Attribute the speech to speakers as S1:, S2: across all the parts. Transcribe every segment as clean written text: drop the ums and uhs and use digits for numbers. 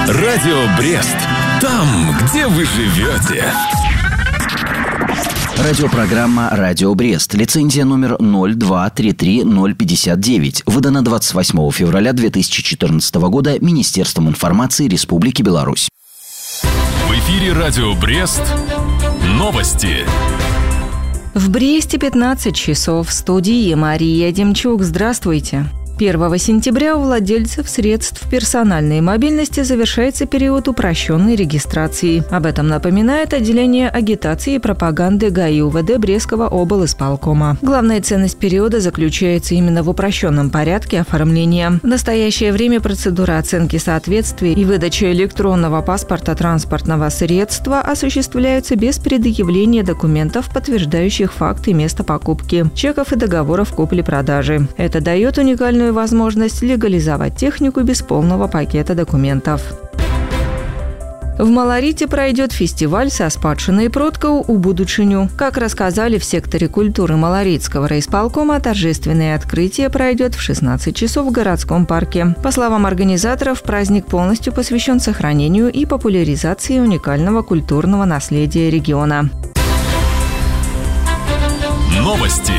S1: Радио Брест. Там, где вы живете.
S2: Радиопрограмма «Радио Брест». Лицензия номер 0233059. Выдана 28 февраля 2014 года Министерством информации Республики Беларусь.
S1: В эфире «Радио Брест». Новости.
S3: В Бресте 15 часов. В студии Мария Демчук. Здравствуйте. 1 сентября у владельцев средств персональной мобильности завершается период упрощенной регистрации. Об этом напоминает отделение агитации и пропаганды ГАИ УВД Брестского облисполкома. Главная ценность периода заключается именно в упрощенном порядке оформления. В настоящее время процедура оценки соответствия и выдачи электронного паспорта транспортного средства осуществляются без предъявления документов, подтверждающих факт и место покупки, чеков и договоров купли-продажи. Это дает уникальную возможность легализовать технику без полного пакета документов. В Маларите пройдет фестиваль «Со спадщиной продков у будучиню». Как рассказали в секторе культуры Маларитского райисполкома, торжественное открытие пройдет в 16 часов в городском парке. По словам организаторов, праздник полностью посвящен сохранению и популяризации уникального культурного наследия региона.
S1: Новости.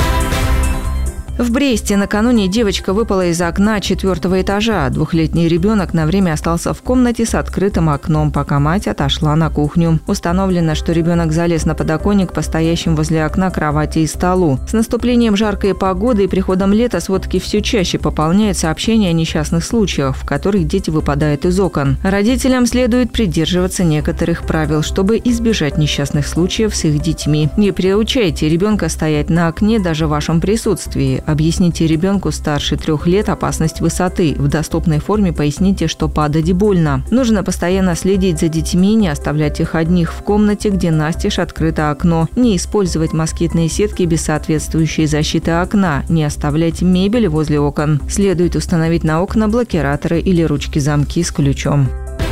S3: В Бресте накануне девочка выпала из окна 4-го этажа. Двухлетний ребенок на время остался в комнате с открытым окном, пока мать отошла на кухню. Установлено, что ребенок залез на подоконник по стоящим возле окна кровати и столу. С наступлением жаркой погоды и приходом лета сводки все чаще пополняют сообщения о несчастных случаях, в которых дети выпадают из окон. Родителям следует придерживаться некоторых правил, чтобы избежать несчастных случаев с их детьми. Не приучайте ребенка стоять на окне даже в вашем присутствии. Объясните ребенку старше 3 лет опасность высоты. В доступной форме поясните, что падать больно. Нужно постоянно следить за детьми, не оставлять их одних в комнате, где настежь открыто окно, не использовать москитные сетки без соответствующей защиты окна, не оставлять мебель возле окон. Следует установить на окна блокираторы или ручки-замки с ключом.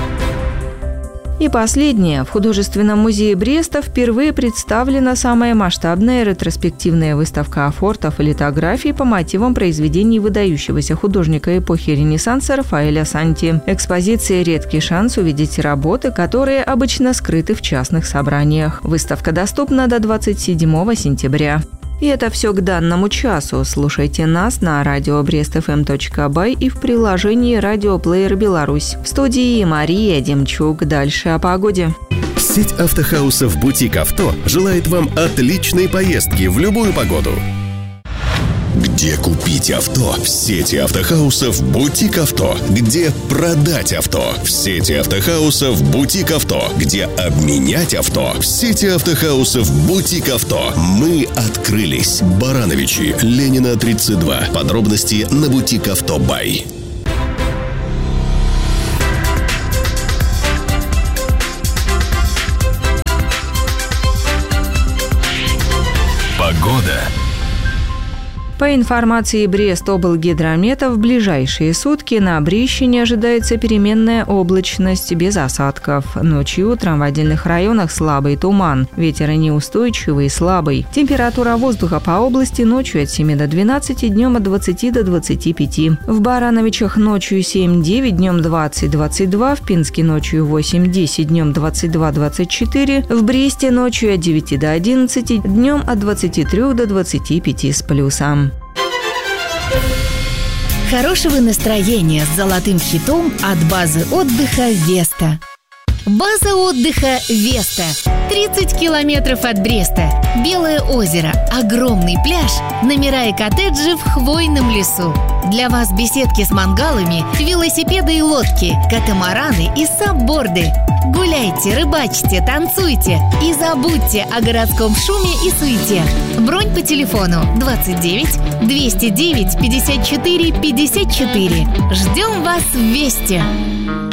S3: И последнее. В художественном музее Бреста впервые представлена самая масштабная ретроспективная выставка афортов и литографий по мотивам произведений выдающегося художника эпохи Ренессанса Рафаэля Санти. Экспозиция – редкий шанс увидеть работы, которые обычно скрыты в частных собраниях. Выставка доступна до 27 сентября. И это все к данному часу. Слушайте нас на radiobrestfm.by и в приложении «Радиоплеер Беларусь». В студии Мария Демчук. Дальше о погоде.
S4: Сеть автохаусов «Бутик Авто» желает вам отличной поездки в любую погоду. Где купить авто? В сети автохаусов «Бутик Авто». Где продать авто? В сети автохаусов «Бутик Авто». Где обменять авто? В сети автохаусов «Бутик Авто». Мы открылись. Барановичи, Ленина, 32. Подробности на «Бутик Авто Бай».
S1: Погода.
S3: По информации Брест-облгидромета, в ближайшие сутки на Брещине ожидается переменная облачность без осадков. Ночью и утром в отдельных районах слабый туман. Ветер неустойчивый и слабый. Температура воздуха по области ночью от 7 до 12, днем от 20 до 25. В Барановичах ночью 7-9, днем 20-22, в Пинске ночью 8-10, днем 22-24, в Бресте ночью от 9 до 11, днем от 23 до 25 с плюсом.
S5: Хорошего настроения с золотым хитом от базы отдыха «Веста». База отдыха «Веста». 30 километров от Бреста. Белое озеро, огромный пляж, номера и коттеджи в хвойном лесу. Для вас беседки с мангалами, велосипеды и лодки, катамараны и сабборды. Гуляйте, рыбачьте, танцуйте и забудьте о городском шуме и суете. Бронь по телефону 29 209 54 54. Ждем вас в Весте.